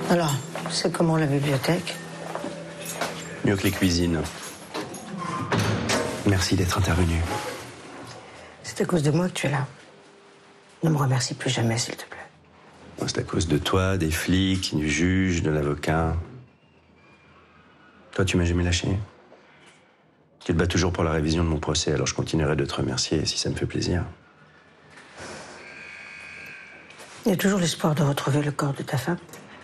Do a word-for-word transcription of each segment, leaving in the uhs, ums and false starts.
Alors, c'est comment la bibliothèque? Mieux que les cuisines. Merci d'être intervenu. C'est à cause de moi que tu es là. Ne me remercie plus jamais, s'il te plaît. C'est à cause de toi, des flics, du juge, de l'avocat. Toi, tu m'as jamais lâché. Tu te bats toujours pour la révision de mon procès, alors je continuerai de te remercier si ça me fait plaisir. Il y a toujours l'espoir de retrouver le corps de ta femme.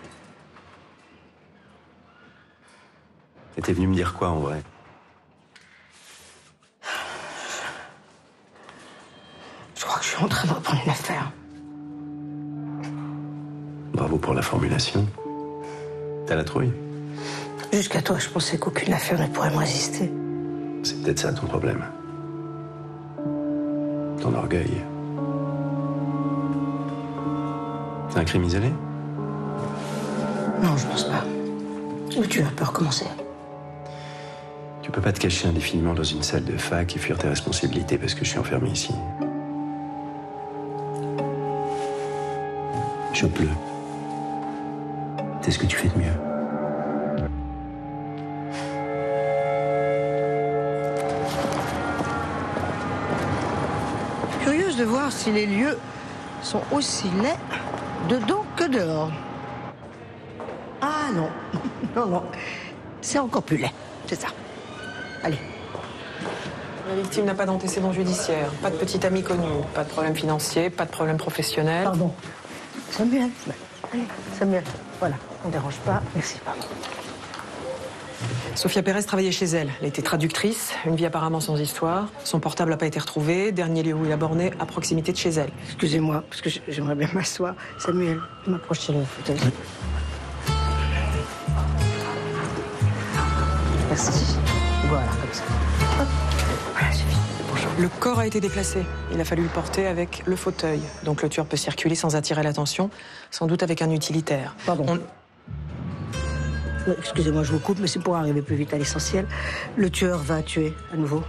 Et t'es venu me dire quoi, en vrai? Je crois que je suis en train de reprendre une affaire. Bravo pour la formulation. T'as la trouille? Jusqu'à toi, je pensais qu'aucune affaire ne pourrait me résister. C'est peut-être ça ton problème. Ton orgueil. C'est un crime isolé? Non, je pense pas. Ou tu vas pas recommencer. Tu peux pas te cacher indéfiniment dans une salle de fac et fuir tes responsabilités parce que je suis enfermé ici. Chope-le. C'est ce que tu fais de mieux. Curieuse de voir si les lieux sont aussi laids dedans que dehors. Ah non, non, non, c'est encore plus laid, c'est ça. Allez. La victime n'a pas d'antécédent judiciaire, pas de petit ami connu, pas de problème financier, pas de problème professionnel. Pardon. Samuel, allez, Samuel, voilà, on ne dérange pas, merci, pardon. Sophia Pérez travaillait chez elle. Elle était traductrice, une vie apparemment sans histoire. Son portable n'a pas été retrouvé. Dernier lieu où il a borné, à proximité de chez elle. Excusez-moi, parce que j'aimerais bien m'asseoir. Samuel, m'approcher le fauteuil. Merci. Voilà, comme ça. Hop. Voilà, c'est fini. Bonjour. Le corps a été déplacé. Il a fallu le porter avec le fauteuil. Donc le tueur peut circuler sans attirer l'attention, sans doute avec un utilitaire. Pardon. On... Excusez-moi, je vous coupe, mais c'est pour arriver plus vite à l'essentiel. Le tueur va tuer à nouveau.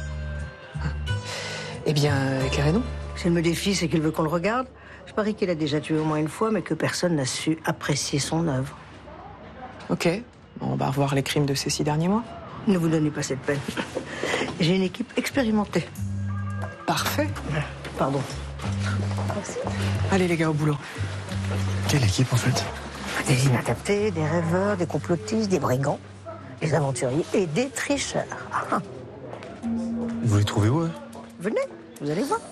Eh bien, éclairez-nous. S'il me défie, c'est qu'il veut qu'on le regarde. Je parie qu'il a déjà tué au moins une fois, mais que personne n'a su apprécier son œuvre. Ok. On va revoir les crimes de ces six derniers mois. Ne vous donnez pas cette peine. J'ai une équipe expérimentée. Parfait. Pardon. Merci. Allez les gars, au boulot. Quelle équipe en fait? Des inadaptés, des rêveurs, des complotistes, des brigands, des aventuriers et des tricheurs. Ah. Vous les trouvez où, hein? Venez, vous allez voir.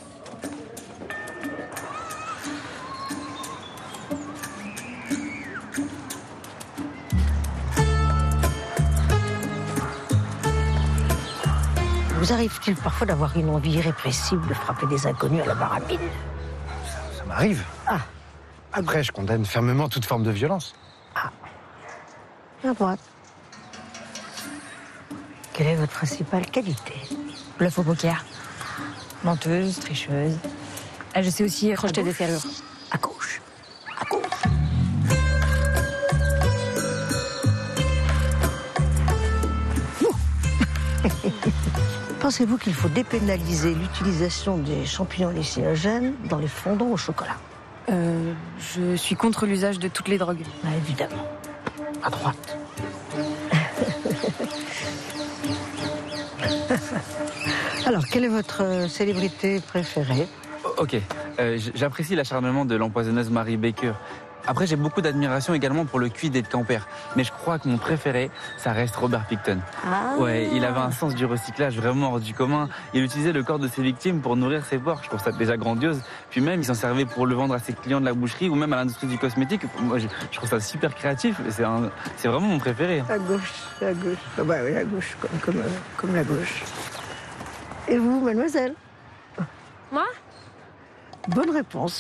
Vous arrive-t-il parfois d'avoir une envie irrépressible de frapper des inconnus à la barabine? Ça m'arrive. Ah. Après, je condamne fermement toute forme de violence. Ah. À droite. Quelle est votre principale qualité? Bluff au poker. Menteuse, tricheuse. Ah, je sais aussi rejeter des serrures. À gauche. À gauche. Pensez-vous qu'il faut dépénaliser l'utilisation des champignons hallucinogènes dans les fondants au chocolat? Euh, je suis contre l'usage de toutes les drogues. Ah, évidemment. À droite. Alors, quelle est votre célébrité préférée? Ok, euh, j'apprécie l'acharnement de l'empoisonneuse Mary Baker. Après, j'ai beaucoup d'admiration également pour le Q I d'Ed Kemper. Mais je crois que mon préféré, ça reste Robert Picton. Ah. Ouais, il avait un sens du recyclage vraiment hors du commun. Il utilisait le corps de ses victimes pour nourrir ses porcs. Je trouve ça déjà grandiose. Puis même, il s'en servait pour le vendre à ses clients de la boucherie ou même à l'industrie du cosmétique. Moi, je, je trouve ça super créatif. C'est un, c'est vraiment mon préféré. À gauche, à gauche. Ah bah oui, à gauche, comme, comme, comme la gauche. Et vous, mademoiselle? Moi? Bonne réponse.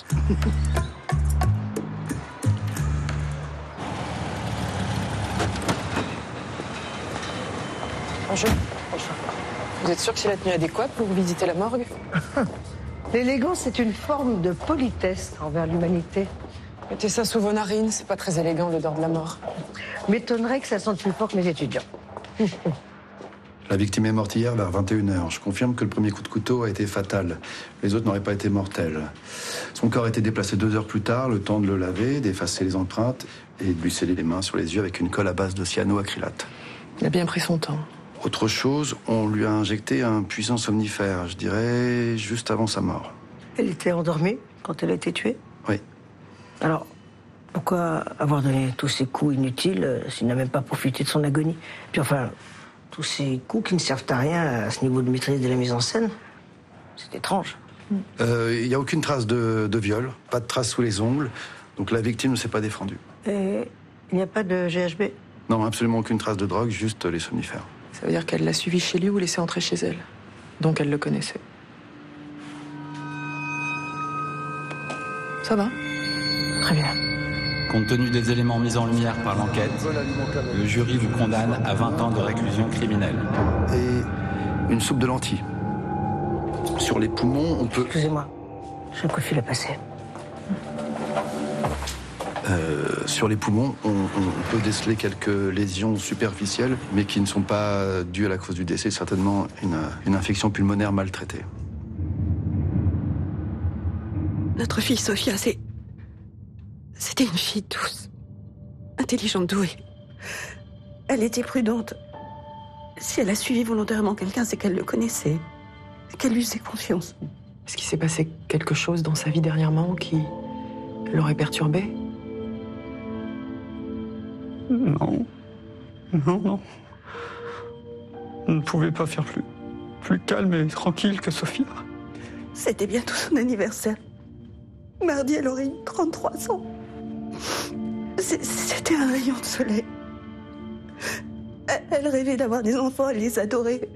Bonjour. Bonjour. Vous êtes sûr que c'est la tenue adéquate pour visiter la morgue? L'élégance est une forme de politesse envers l'humanité. Mettez ça sous vos narines, c'est pas très élégant l'odeur de la mort. M'étonnerait que ça sente plus fort que mes étudiants. La victime est morte hier vers vingt et une heures. Je confirme que le premier coup de couteau a été fatal. Les autres n'auraient pas été mortels. Son corps a été déplacé deux heures plus tard, le temps de le laver, d'effacer les empreintes et de lui sceller les mains sur les yeux avec une colle à base de cyanoacrylate. Il a bien pris son temps. Autre chose, on lui a injecté un puissant somnifère, je dirais juste avant sa mort. Elle était endormie quand elle a été tuée? Oui. Alors, pourquoi avoir donné tous ces coups inutiles euh, s'il n'a même pas profité de son agonie? Puis enfin, tous ces coups qui ne servent à rien à ce niveau de maîtrise de la mise en scène, c'est étrange. Il euh, n'y a aucune trace de, de viol, pas de trace sous les ongles, donc la victime ne s'est pas défendue. Et il n'y a pas de G H B? Non, absolument aucune trace de drogue, juste les somnifères. Ça veut dire qu'elle l'a suivi chez lui ou laissé entrer chez elle. Donc elle le connaissait. Ça va? Très bien. Compte tenu des éléments mis en lumière par l'enquête, le jury vous condamne à vingt ans de réclusion criminelle. Et une soupe de lentilles. Sur les poumons, on peut... Excusez-moi, j'ai un coup de fil à passer. Euh, sur les poumons, on, on peut déceler quelques lésions superficielles, mais qui ne sont pas dues à la cause du décès, certainement une, une infection pulmonaire mal traitée. Notre fille Sophia, c'est... C'était une fille douce, intelligente, douée. Elle était prudente. Si elle a suivi volontairement quelqu'un, c'est qu'elle le connaissait, qu'elle lui faisait confiance. Est-ce qu'il s'est passé quelque chose dans sa vie dernièrement qui l'aurait perturbée? Non. Non, non. On ne pouvait pas faire plus, plus calme et tranquille que Sophia. C'était bientôt son anniversaire. Mardi, elle aurait eu trente-trois ans. C'était un rayon de soleil. Elle rêvait d'avoir des enfants, elle les adorait.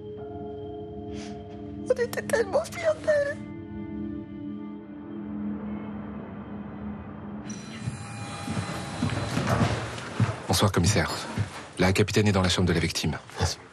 On était tellement fiers d'elle. Bonsoir, commissaire. La capitaine est dans la chambre de la victime. Merci.